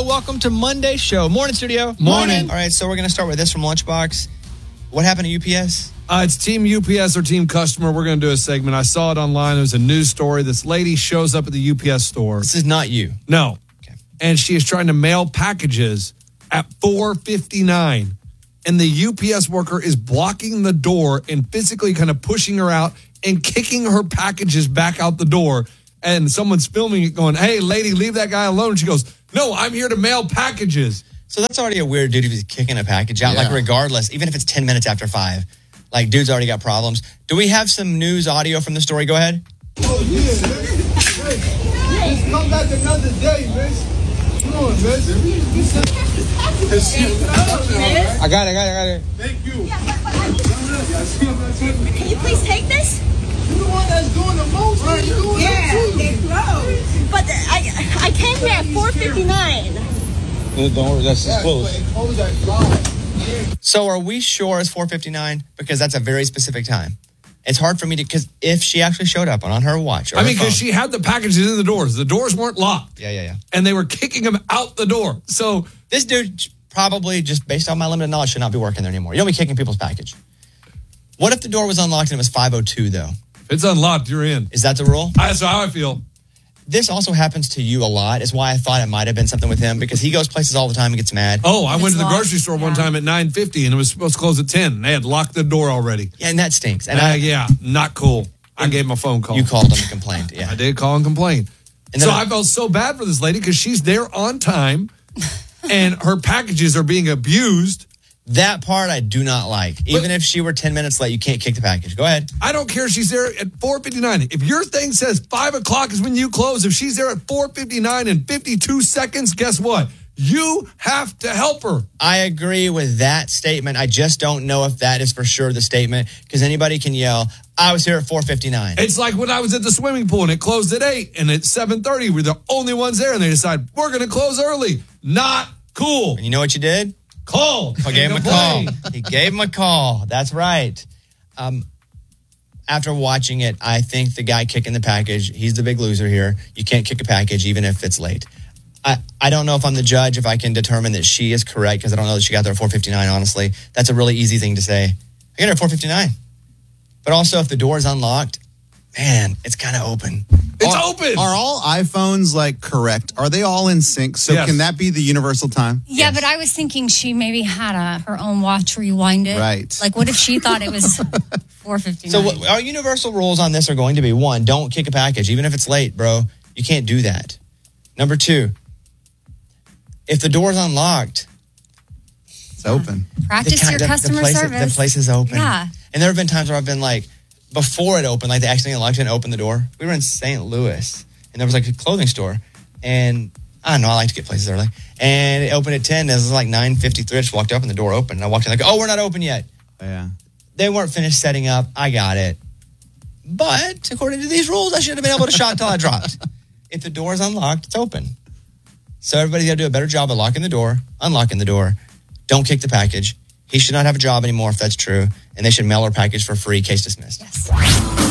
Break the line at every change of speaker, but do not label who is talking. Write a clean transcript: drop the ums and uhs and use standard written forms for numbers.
Welcome to Monday's show. Morning, studio.
Morning.
All right, so we're going to start with this from Lunchbox. What happened to UPS?
It's Team UPS or Team Customer. We're going to do a segment. I saw it online. It was a news story. This lady shows up at the UPS store.
This is not you.
No.
Okay.
And she is trying to mail packages at 4:59. And the UPS worker is blocking the door and physically kind of pushing her out and kicking her packages back out the door. And someone's filming it going, hey, lady, leave that guy alone. And she goes, no, I'm here to mail packages.
So that's already a weird dude if he's kicking a package out, like regardless, even if it's 10 minutes after 5. Like, dude's already got problems. Do we have some news audio from the story? Go ahead.
Oh, yeah, man. Hey, just come back another day, bitch. Come on, bitch.
I got it.
Thank you.
Can you please take this?
You're the one that's doing the most. Right, you're doing
They closed. But I came here at 4:59.
Don't worry, that's just close.
So are we sure it's 4:59? Because that's a very specific time. It's hard for me to, because if she actually showed up on her watch or
because she had the packages in the doors. The doors weren't locked.
Yeah.
And they were kicking them out the door. So
This dude probably, just based on my limited knowledge, should not be working there anymore. You don't be kicking people's package. What if the door was unlocked and it was 5:02 though?
if it's unlocked, you're in.
Is that the rule?
That's how I feel.
This also happens to you a lot. Is why I thought it might have been something with him, because he goes places all the time and gets mad.
Oh, I went to the
locked.
grocery store one time at 9:50 and it was supposed to close at 10. They had locked the door already.
Yeah, and that stinks. And
not cool. I gave him a phone call.
you called him and complained. Yeah.
I did call and complain.
And
So
then
I felt so bad for this lady because she's there on time and her packages are being abused.
That part I do not like. Even if she were 10 minutes late, you can't kick the package. Go ahead.
I don't care if she's there at 4:59. If your thing says 5 o'clock is when you close, if she's there at 4:59 and 52 seconds, guess what? You have to help her.
I agree with that statement. I just don't know if that is for sure the statement, because anybody can yell, I was here at 4:59.
It's like when I was at the swimming pool and it closed at 8 and at 7:30 we're the only ones there and they decide we're going to close early. Not cool.
And you know what you did?
Call.
I gave him a call. He gave him a call. That's right. After watching it, I think the guy kicking the package, he's the big loser here. You can't kick a package even if it's late. I don't know if I'm the judge, if I can determine that she is correct, because I don't know that she got there at 4:59, honestly. That's a really easy thing to say. I got there at 4:59. But also, if the door is unlocked, man, it's kind of open.
It's open.
Are all iPhones like correct? Are they all in sync? So
Yes.
can that be the universal time?
Yeah, but I was thinking she maybe had her own watch rewinded.
Right.
Like, what if she thought it was 4:59?
So our universal rules on this are going to be, 1, don't kick a package, even if it's late, bro. You can't do that. Number 2, if the door's unlocked,
It's open.
Practice your customer service.
The place is open.
Yeah.
And there have been times where I've been like, before it opened, like they accidentally unlocked it and opened the door. We were in St. Louis, and there was like a clothing store. And I don't know, I like to get places early. And it opened at 10. It was like 9:53. I just walked up and the door opened. And I walked in like, oh, we're not open yet.
Yeah.
They weren't finished setting up. I got it. But according to these rules, I should have been able to shot until I dropped. If the door is unlocked, it's open. So everybody's got to do a better job of locking the door, unlocking the door. Don't kick the package. He should not have a job anymore if that's true. And they should mail our package for free. Case dismissed.
Yes.